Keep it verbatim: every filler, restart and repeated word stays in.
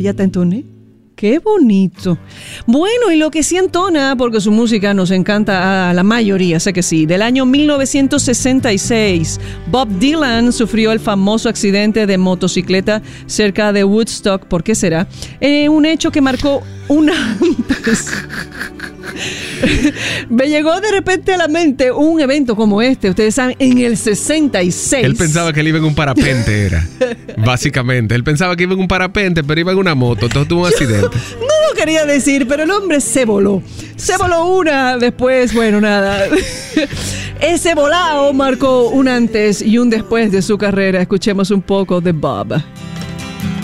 ya te entoné. ¡Qué bonito! Bueno, y lo que sí entona, porque su música nos encanta a la mayoría, sé que sí. Del año mil novecientos sesenta y seis, Bob Dylan sufrió el famoso accidente de motocicleta cerca de Woodstock. ¿Por qué será? Eh, un hecho que marcó un antes. Me llegó de repente a la mente un evento como este, ustedes saben, en el sesenta y seis. Él pensaba que él iba en un parapente, era. Básicamente. Él pensaba que iba en un parapente, pero iba en una moto. Entonces tuvo un accidente. Yo no lo quería decir, pero el hombre se voló. Se voló una, después, bueno, nada. Ese volado marcó un antes y un después de su carrera. Escuchemos un poco de Bob.